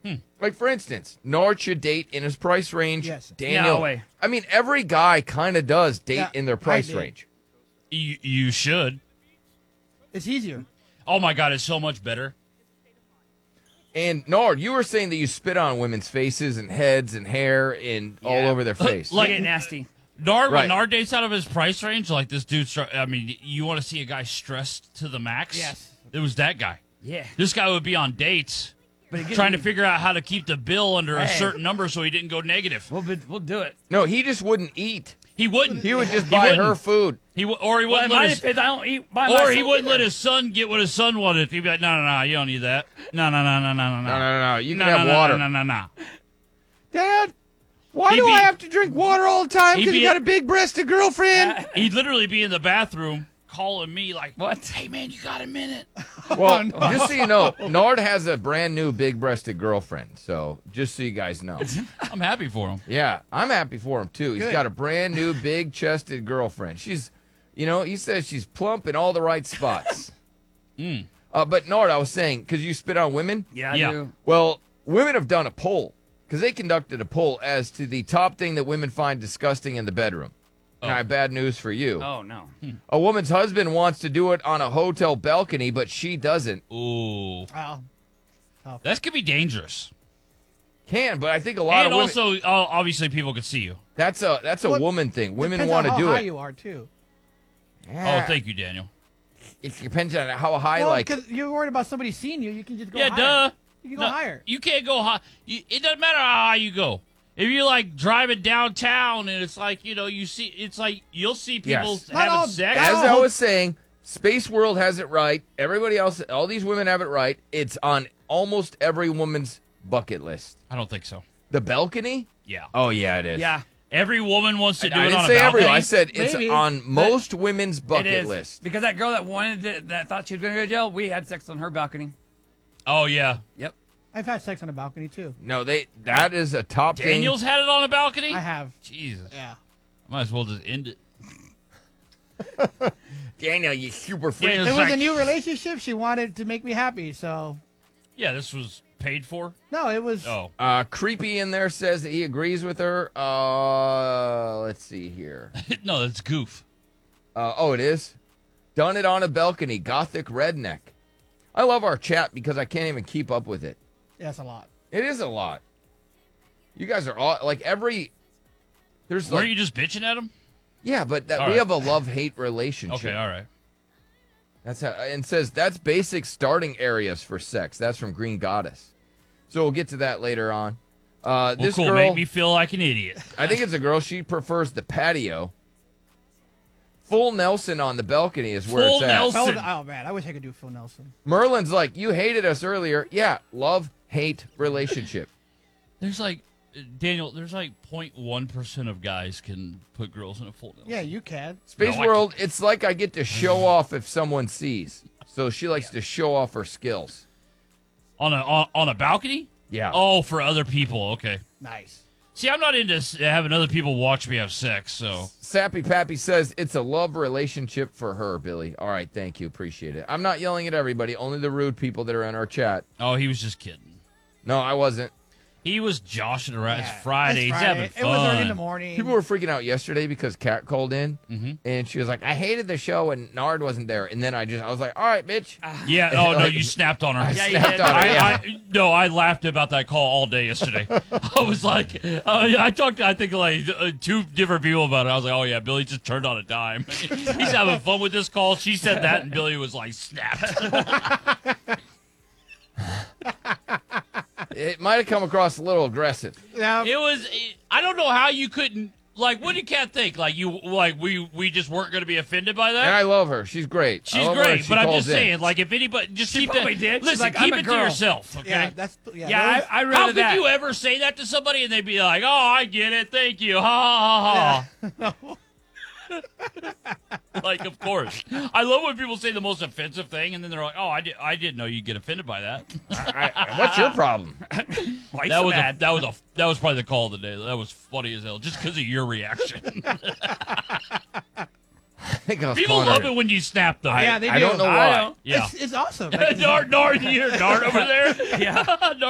Like, for instance, Nord should date in his price range. Yes. Daniel. No way. I mean, every guy kind of does date Yeah, in their I price did. range. You should. It's easier. Oh my God, it's so much better. And Nord, you were saying that you spit on women's faces and heads and hair and all over their face. Like- Get nasty. Nard, Right. when Nard dates out of his price range, like this dude, I mean, you want to see a guy stressed to the max? Yes. It was that guy. Yeah. This guy would be on dates But it gets trying to me- figure out how to keep the bill under a Hey. certain number so he didn't go negative. We'll do it. No, he just wouldn't eat. He wouldn't. He would just He buy wouldn't. her food. Or he Well, wouldn't in my let his, defense, I don't eat by or myself he wouldn't either. let his son get what his son wanted. He'd be like, no, you don't need that. No. No. You No, can have water. No. Dad, why He'd do be- I have to drink water all the time? He'd Because you be- got a big-breasted girlfriend? He'd literally be in the bathroom calling me like, What? Hey, man, you got a minute? Well, just so you know, Nord has a brand new big-breasted girlfriend. So, just so you guys know. I'm happy for him. Yeah, I'm happy for him, too. He's Good. got a brand new big-chested girlfriend. She's, he says she's plump in all the right spots. But, Nord, I was saying, because you spit on women, Yeah, I Yeah. do. well, women have done a poll. Because they conducted a poll as to the top thing that women find disgusting in the bedroom. And I have bad news for you. Oh, no. A woman's husband wants to do it on a hotel balcony, but she doesn't. Ooh. Wow. That could be dangerous. Can, but I think a lot And of women. also, obviously, people could see you. That's a Well, woman thing. Women Depends want on to how do high it. you are, too. Yeah. Oh, thank you, Daniel. It depends on how high, Well, like. because you're worried about somebody seeing you, you can just go Yeah, higher. duh. You can go No, higher. You can't go high. It doesn't matter how high you go. If you're like driving downtown and it's like, you see, it's like you'll see people Yes. Not all- having sex. not As all- I was saying, Space World has it right. Everybody else, all these women have it right. It's on almost every woman's bucket list. I don't think so. The balcony? Yeah. Oh, yeah, it is. Yeah, Every woman wants to do I it didn't on a say balcony. everyone. I said it's Maybe, on most women's it bucket is. list. Because that girl that wanted that thought she was going to go to jail, we had sex on her balcony. Oh, yeah. Yep. I've had sex on a balcony, too. No, that is a top thing. Daniel's had it on a balcony? I have. Jesus. Yeah. Might as well just end it. Daniel, you super freak. Daniel's It was like, a new relationship. She wanted to make me happy, so. yeah, this was paid for. No, it was. Oh. Creepy in there says that he agrees with her. Let's see here. No, that's goof. It is. Done it on a balcony. Gothic redneck. I love our chat because I can't even keep up with it. Yeah, that's a lot. It is a lot. You guys are all like every. There's Weren't like, you just bitching at him? yeah, but All we right. have a love-hate relationship. Okay, all right. That's how, and says that's basic starting areas for sex. That's from Green Goddess. So we'll get to that later on. Well, This cool. girl, Make me feel like an idiot. I think it's a girl. She prefers the patio. Full Nelson on the balcony is where Full it's at. Nelson. Oh, man. I wish I could do Phil Nelson. Merlin's like, you hated us earlier. Yeah, love-hate relationship. There's like, Daniel, there's like 0.1% of guys can put girls in a full Nelson. Yeah, you can. Space No, I World, it's like I get to show off if someone sees. So she likes to show off her skills. On a balcony? Yeah. Oh, for other people. Okay. Nice. See, I'm not into having other people watch me have sex, so. Sappy Pappy says it's a love relationship for her, Billy. All right, thank you. Appreciate it. I'm not yelling at everybody, only the rude people that are in our chat. Oh, he was just kidding. No, I wasn't. He was joshing around. Yeah, It's Friday. it's He's having Friday. It was early in the fun. morning. People were freaking out yesterday because Kat called in, and she was like, I hated the show and Nard wasn't there. And then I was like, all right, bitch. Yeah. Oh, no, you snapped on her. I Yeah, you snapped did. on her, yeah. I lauged about that call all day yesterday. I was like, I talked to, I think, like two different people about it. I was like, oh, yeah, Billy just turned on a dime. He's having fun with this call. She said that, and Billy was like, snapped. It might have come across a little aggressive. Yeah. It was, I don't know how you couldn't, like, what did Kat think? Like, we just weren't going to be offended by that? And I love her. She's great. I She's love her when great, she but I'm calls just in. saying, like, if anybody, just keep probably that. did. She's Listen, like, keep I'm a it to girl. yourself, okay? Yeah, that's. Yeah, those- I read How could that. you ever say that to somebody and they'd be like, "Oh, I get it, thank you, ha ha ha"? Like, of course. I love when people say the most offensive thing and then they're like, "Oh, I didn't know you'd get offended by that." What's your problem? Why you that so was mad? that was probably the call of the day. That was funny as hell, just because of your reaction. I think I was People calling love her. it when you snap them. Yeah, they do. I don't know I why. don't. Yeah. It's awesome. Nard, you hear Nard over there? Yeah.